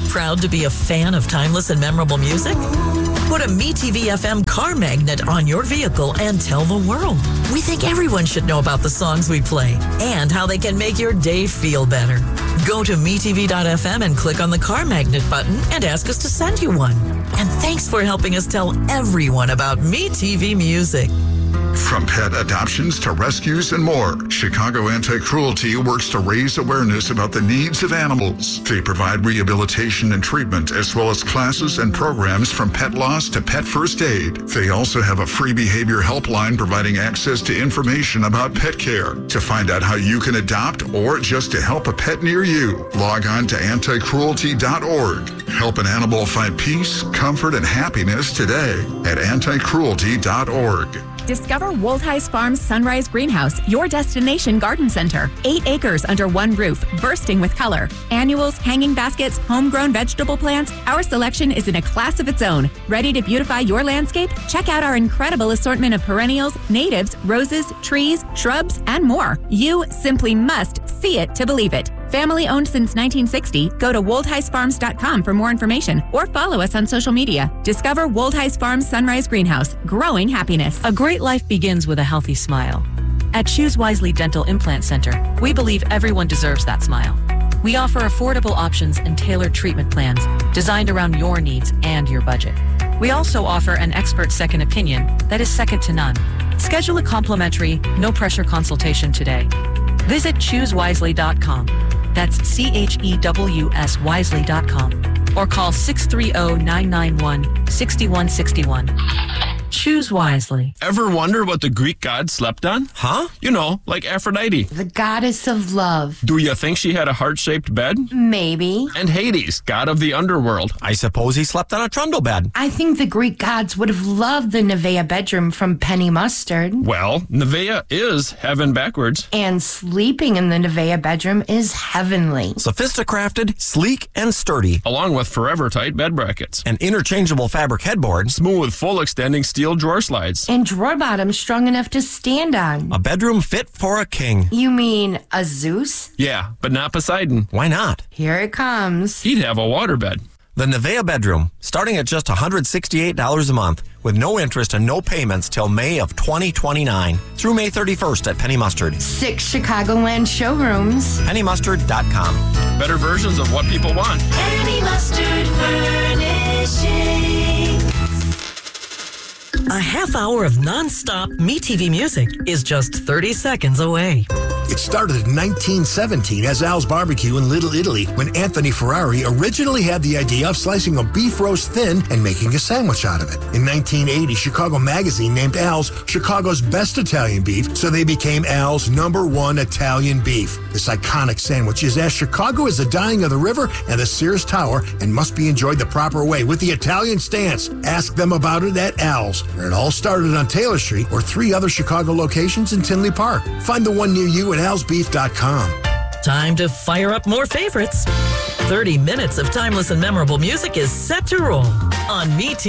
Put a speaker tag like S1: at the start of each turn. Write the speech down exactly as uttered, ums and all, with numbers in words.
S1: Proud to be a fan of timeless and memorable music? Put a MeTV F M car magnet on your vehicle and tell the world. We think everyone should know about the songs we play and how they can make your day feel better. Go to me T V dot F M and click on the car magnet button and ask us to send you one. And thanks for helping us tell everyone about MeTV music.
S2: From pet adoptions to rescues and more, Chicago Anti-Cruelty works to raise awareness about the needs of animals. They provide rehabilitation and treatment, as well as classes and programs from pet loss to pet first aid. They also have a free behavior helpline providing access to information about pet care. To find out how you can adopt or just to help a pet near you, log on to anti cruelty dot org. Help an animal find peace, comfort, and happiness today at anti cruelty dot org.
S3: Discover Woldheis Farms Sunrise Greenhouse, your destination garden center. Eight acres under one roof, bursting with color. Annuals, hanging baskets, homegrown vegetable plants. Our selection is in a class of its own. Ready to beautify your landscape? Check out our incredible assortment of perennials, natives, roses, trees, shrubs, and more. You simply must see it to believe it. Family owned since nineteen sixty. Go to woldheis farms dot com for more information or follow us on social media. Discover Woldheis Farms Sunrise Greenhouse, growing happiness.
S4: A great life begins with a healthy smile. At Choose Wisely Dental Implant Center, we believe everyone deserves that smile. We offer affordable options and tailored treatment plans designed around your needs and your budget. We also offer an expert second opinion that is second to none. Schedule a complimentary, no-pressure consultation today. Visit choose wisely dot com. That's C H E W S wisely dot com. Or call six three zero, nine nine one, six one six one. Choose wisely.
S5: Ever wonder what the Greek god slept on?
S6: Huh?
S5: You know, like Aphrodite.
S7: The goddess of love.
S5: Do you think she had a heart-shaped bed?
S7: Maybe.
S5: And Hades, god of the underworld.
S6: I suppose he slept on a trundle bed.
S7: I think the Greek gods would have loved the Nevaeh bedroom from Penny Mustard.
S5: Well, Nevaeh is heaven backwards.
S7: And sleeping in the Nevaeh bedroom is heavenly.
S6: Sophisticrafted, sleek, and sturdy.
S5: Along with forever tight bed brackets.
S6: An interchangeable fabric headboard.
S5: Smooth, full extending steel drawer slides.
S7: And drawer bottoms strong enough to stand on.
S6: A bedroom fit for a king.
S7: You mean a Zeus?
S5: Yeah, but not Poseidon.
S6: Why not?
S7: Here it comes.
S5: He'd have a waterbed.
S6: The Nevaeh bedroom, starting at just one hundred sixty-eight dollars a month, with no interest and no payments till May of twenty twenty-nine, through May thirty-first at Penny Mustard.
S7: Six Chicagoland showrooms.
S6: penny mustard dot com.
S5: Better versions of what people want.
S8: Penny Mustard Furnishing.
S1: A half hour of non-stop MeTV music is just thirty seconds away.
S9: It started in nineteen seventeen as Al's Barbecue in Little Italy when Anthony Ferrari originally had the idea of slicing a beef roast thin and making a sandwich out of it. In nineteen eighty, Chicago Magazine named Al's Chicago's best Italian beef, so they became Al's number one Italian beef. This iconic sandwich is as Chicago as the dying of the river and the Sears Tower and must be enjoyed the proper way with the Italian stance. Ask them about it at Al's, where it all started on Taylor Street or three other Chicago locations in Tinley Park. Find the one near you at als beef dot com.
S1: Time to fire up more favorites. thirty minutes of timeless and memorable music is set to roll on MeTV.